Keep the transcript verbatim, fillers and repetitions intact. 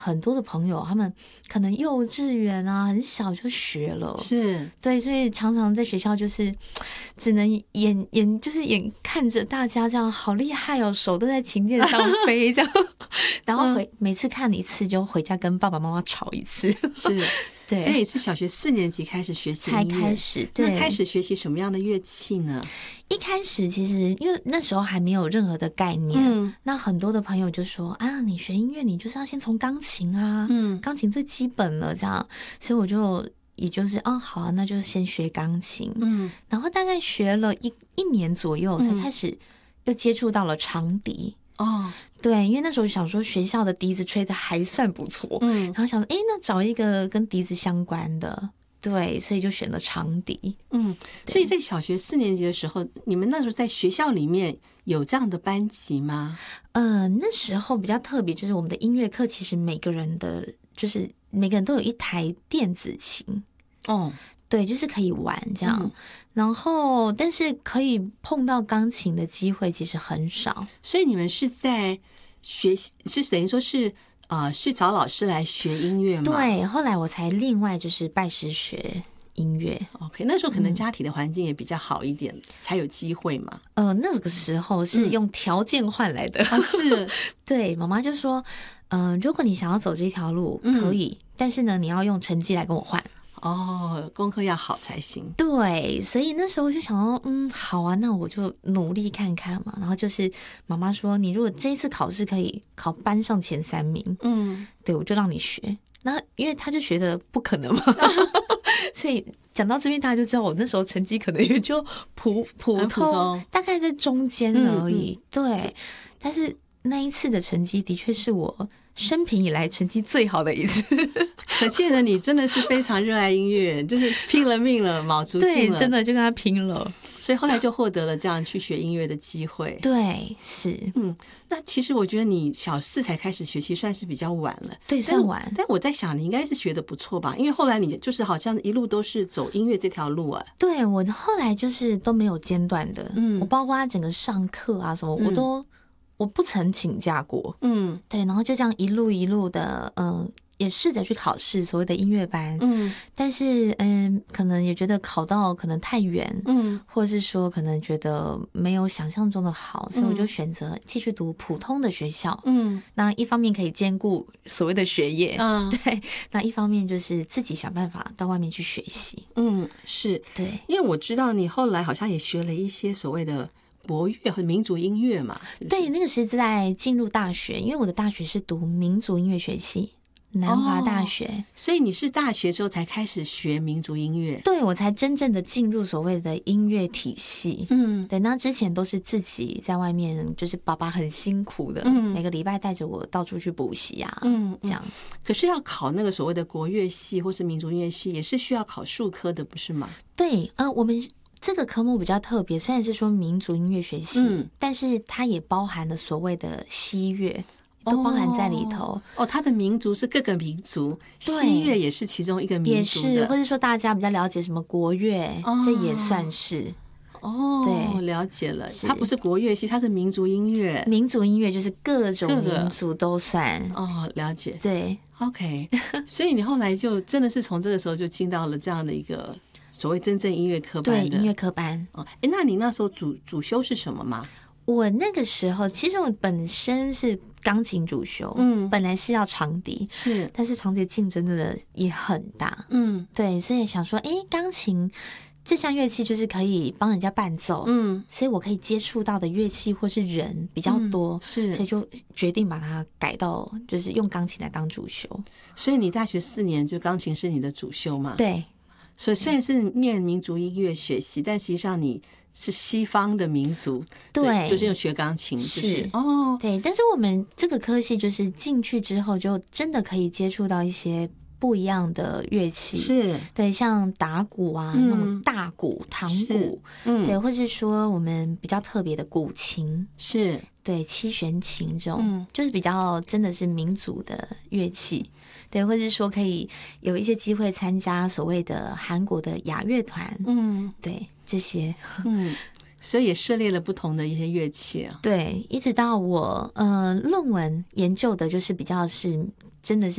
很多的朋友他们可能幼稚园啊很小就学了， 是对，所以常常在学校就是只能眼眼就是眼看着大家这样好厉害哦，手都在琴键上飞这样，然后回、嗯、每次看一次就回家跟爸爸妈妈吵一次， 是。 对， 所以是小学四年级开始学习音乐， 才开始。对， 那开始学习什么样的乐器呢？ 一开始其实因为那时候还没有任何的概念，嗯，那很多的朋友就说啊，你学音乐你就是要先从钢琴啊，嗯，钢琴最基本了这样，所以我就也就是哦好啊，那就先学钢琴，嗯，然后大概学了一一年左右，才开始又接触到了长笛。哦，对，因为那时候想说学校的笛子吹得还算不错，嗯，然后想说，哎，那找一个跟笛子相关的，对，所以就选了长笛。 嗯，所以在小学四年级的时候，你们那时候在学校里面有这样的班级吗？ 呃，那时候比较特别，就是我们的音乐课，其实每个人的，就是每个人都有一台电子琴。哦。对，就是可以玩这样，嗯、然后但是可以碰到钢琴的机会其实很少， 所以你们是在学习，是等于说是啊、呃，是找老师来学音乐吗？ 对，后来我才另外就是拜师学音乐。 OK， 那时候可能家庭的环境也比较好一点，嗯、才有机会嘛。 呃，那个时候是用条件换来的， 嗯哦、是对，妈妈就说，嗯、呃，如果你想要走这条路，可以，嗯、但是呢，你要用成绩来跟我换。 哦，功课要好才行。 对，所以那时候就想说，嗯，好啊，那我就努力看看嘛。然后就是妈妈说，你如果这一次考试可以考班上前三名，嗯，对，我就让你学。那因为他就觉得不可能嘛，所以讲到这边，大家就知道我那时候成绩可能也就普普通，普通大概在中间而已。嗯嗯对，但是那一次的成绩的确是我生平以来成绩最好的一次， 可见的你真的是非常热爱音乐，就是拼了命了，卯足劲了， 对，真的就跟他拼了， 所以后来就获得了这样去学音乐的机会。 对，是， 嗯，那其实我觉得你小四才开始学习，算是比较晚了， 对，算晚。 但我在想，你应该是学的不错吧？因为后来你就是好像一路都是走音乐这条路啊。 对，我后来就是都没有间断的，嗯，我包括整个上课啊什么，嗯、我都。我不曾请假过，嗯，对，然后就这样一路一路的，嗯、呃，也试着去考试所谓的音乐班，嗯，但是嗯，可能也觉得考到可能太远，嗯，或者是说可能觉得没有想象中的好，所以我就选择继续读普通的学校，嗯，那一方面可以兼顾所谓的学业，嗯，对，那一方面就是自己想办法到外面去学习， 嗯，是对， 因为我知道你后来好像也学了一些所谓的国乐和民族音乐嘛，是不是？ 对，那个是在进入大学，因为我的大学是读民族音乐学系，南华大学，哦， 所以你是大学之后才开始学民族音乐？ 对，我才真正的进入所谓的音乐体系。嗯，对，那之前都是自己在外面，就是爸爸很辛苦的，嗯，每个礼拜带着我到处去补习啊，嗯，这样子。 可是要考那个所谓的国乐系或是民族音乐系，也是需要考数科的，不是吗？ 对，呃，我们。这个科目比较特别，虽然是说民族音乐学系，嗯，但是它也包含了所谓的西乐，都包含在里头。 哦，哦它的民族是各个民族，西乐也是其中一个民族的， 也是，或者说大家比较了解什么国乐，哦，这也算是。 哦，对，了解了，它不是国乐系，它是民族音乐。 民族音乐就是各种民族都算。 哦，了解。 对 ，OK 。所以你后来就真的是从这个时候就进到了这样的一个。所谓真正音乐科班的， 对，音乐科班。 哦，哎，那你那时候主主修是什么吗？ 我那个时候其实我本身是钢琴主修，嗯，本来是要长笛， 是， 但是长笛竞争真的也很大，嗯，对，所以想说，哎，钢琴这项乐器就是可以帮人家伴奏，嗯，所以我可以接触到的乐器或是人比较多，嗯，是，所以就决定把它改到就是用钢琴来当主修。 所以你大学四年就钢琴是你的主修吗？ 对。 所以虽然是念民族音乐学习，但实际上你是西方的民族， 对， 对就是用学钢琴， 是、 就是、哦， 对。但是我们这个科系就是进去之后，就真的可以接触到一些不一样的乐器， 是对，像打鼓啊，嗯、那种大鼓、堂鼓，嗯，对，或是说我们比较特别的古琴， 是对七弦琴这种，嗯，就是比较真的是民族的乐器。对，或者是说可以有一些机会参加所谓的韩国的雅乐团，嗯，对这些， 嗯，所以也涉猎了不同的一些乐器啊。 对，一直到我呃论文研究的就是比较是真的是